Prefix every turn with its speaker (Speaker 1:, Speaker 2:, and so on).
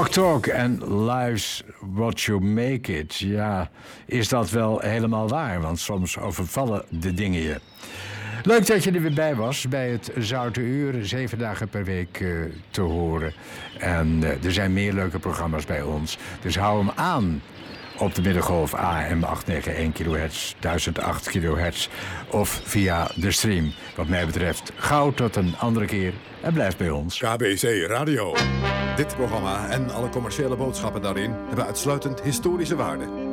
Speaker 1: Talk en Life's What You Make It. Ja, is dat wel helemaal waar? Want soms overvallen de dingen je. Leuk dat je er weer bij was bij het Zoute Uur. 7 dagen per week te horen. En er zijn meer leuke programma's bij ons. Dus hou hem aan op de middengolf AM 891 kHz, 1008 kHz of via de stream. Wat mij betreft gauw tot een andere keer en blijf bij ons.
Speaker 2: KBC Radio.
Speaker 3: Dit programma en alle commerciële boodschappen daarin hebben uitsluitend historische waarde.